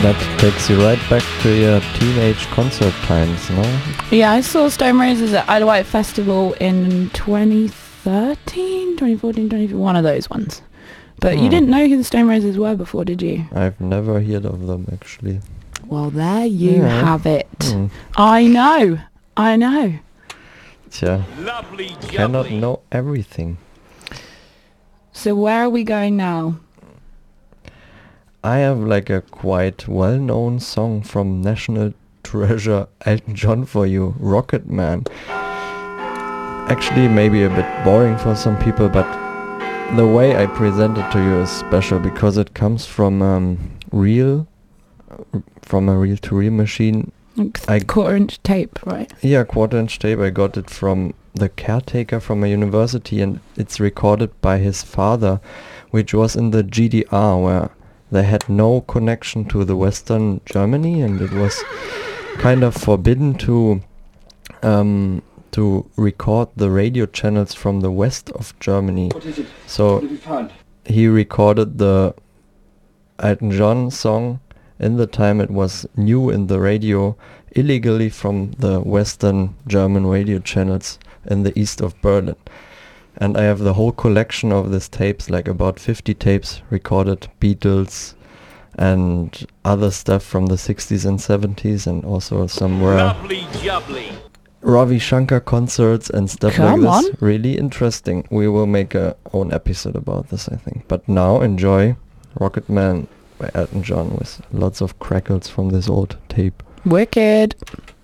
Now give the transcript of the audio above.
That takes you right back to your teenage concert times, no? Yeah, I saw Stone Roses at Isle of Wight Festival in 2013, 2014, 2015, one of those ones. But you didn't know who the Stone Roses were before, did you? I've never heard of them, actually. Well, there you have it. Mm. I know. Tja, Lovely cannot jubbly. know everything. So where are we going now? I have like a quite well-known song from National Treasure Elton John for you, Rocket Man. Actually, maybe a bit boring for some people, but the way I present it to you is special because it comes from a reel-to-reel machine. Quarter-inch tape, right? Yeah, quarter-inch tape. I got it from the caretaker from a university, and it's recorded by his father, which was in the GDR, where they had no connection to the Western Germany, and it was kind of forbidden to record the radio channels from the west of Germany. What is it? So What have you found? he recorded the Elton John song in the time it was new in the radio illegally from the Western German radio channels in the east of Berlin. And I have the whole collection of these tapes, like about 50 tapes recorded, Beatles and other stuff from the 60s and 70s, and also somewhere Lovely jubbly. Ravi Shankar concerts and stuff Come like this. on. Really interesting. We will make a own episode about this, I think. But now enjoy Rocket Man by Elton John with lots of crackles from this old tape. Wicked.